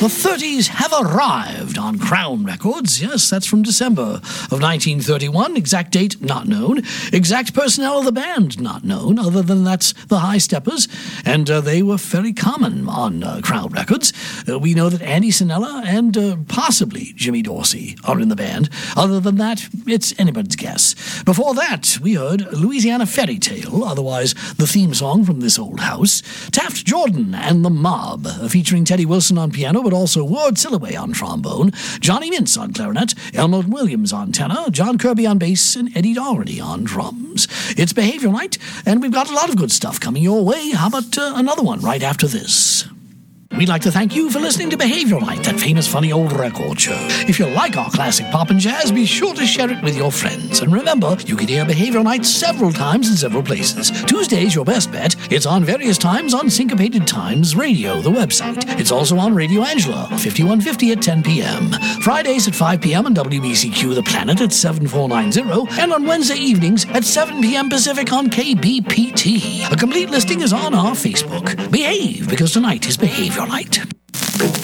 The 30s have arrived on Crown Records. Yes, that's from December of 1931. Exact date, not known. Exact personnel of the band, not known. Other than that's the High Steppers. And they were very common on Crown Records. We know that Andy Sinella and possibly Jimmy Dorsey are in the band. Other than that, it's anybody's guess. Before that, we heard Louisiana Fairy Tale, otherwise the theme song from This Old House. Taft Jordan and the Mob, featuring Teddy Wilson on piano, but also Ward Silloway on trombone, Johnny Mintz on clarinet, Elmore Williams on tenor, John Kirby on bass, and Eddie Doherty on drums. It's Behavior Night, and we've got a lot of good stuff coming your way. How about another one right after this? We'd like to thank you for listening to Behavior Night, that famous funny old record show. If you like our classic pop and jazz, be sure to share it with your friends. And remember, you can hear Behavior Night several times in several places. Tuesday's your best bet. It's on various times on Syncopated Times Radio, the website. It's also on Radio Angela, 5150 at 10 p.m. Fridays at 5 p.m. on WBCQ The Planet at 7490. And on Wednesday evenings at 7 p.m. Pacific on KBPT. A complete listing is on our Facebook. Behave, because tonight is Behavior Night.